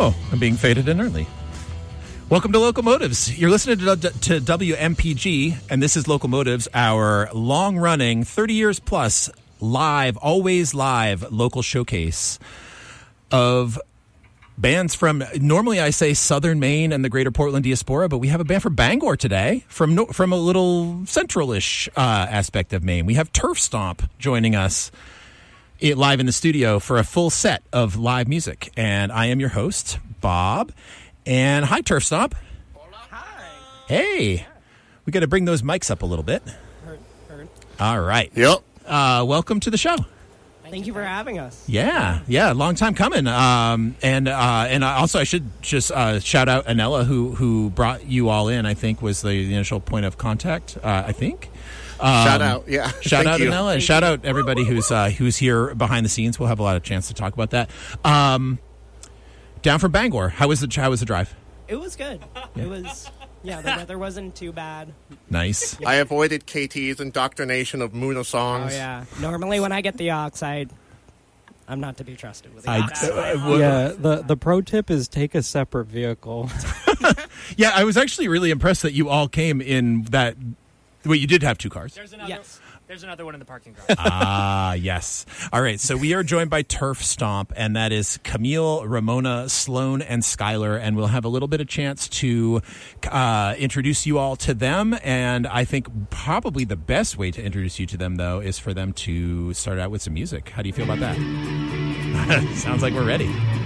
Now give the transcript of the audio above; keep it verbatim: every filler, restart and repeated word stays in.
Oh, I'm being faded in early. Welcome to Locomotives. You're listening to, to W M P G, and this is Locomotives, our long-running, thirty years plus, live, always live, local showcase of bands from, normally I say Southern Maine and the greater Portland diaspora, but we have a band from Bangor today, from no, from a little central-ish uh, aspect of Maine. We have Turf Stomp joining us it, live in the studio for a full set of live music. And I am your host, Bob. And hi, Turf Stomp. Hi. Hey. We got to bring those mics up a little bit. Heard, heard. All right. Yep. Uh, welcome to the show. Thank you for having us. Yeah, yeah, long time coming. Um, and uh, and also I should just uh, shout out Anella, who who brought you all in. I think was the, the initial point of contact. Uh, I think. Um, shout out, yeah. Shout Thank out you. Anella, and shout out everybody who's uh, who's here behind the scenes. We'll have a lot of chance to talk about that. Um, down from Bangor, how was the how was the drive? It was good. Yeah. It was. Yeah, the weather wasn't too bad. Nice. I avoided K T's indoctrination of Muna songs. Oh yeah. Normally when I get the oxide, I'm not to be trusted with the I, oxide. uh, well, Yeah, the, the pro tip is take a separate vehicle. yeah, I was actually really impressed that you all came in that. Wait, you did have two cars. There's another. Yes. There's another one in the parking garage. Ah, yes. All right, so we are joined by Turf Stomp, and that is Camille, Ramona, Sloan, and Skylar, and we'll have a little bit of chance to uh, introduce you all to them, and I think probably the best way to introduce you to them, though, is for them to start out with some music. How do you feel about that? Sounds like we're ready.